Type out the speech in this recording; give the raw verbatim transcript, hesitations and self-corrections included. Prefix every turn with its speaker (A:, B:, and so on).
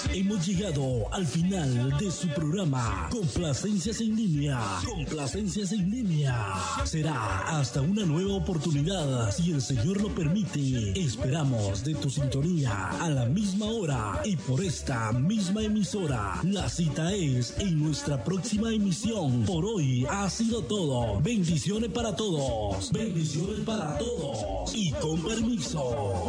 A: Hemos llegado al final de su programa Complacencias en Línea. Complacencias en Línea. Será hasta una nueva oportunidad, si el Señor lo permite. Esperamos de tu sintonía a la misma hora y por esta misma emisora. La cita es en nuestra próxima emisión. Por hoy ha sido todo. Bendiciones para todos. Bendiciones para todos. Y con permiso.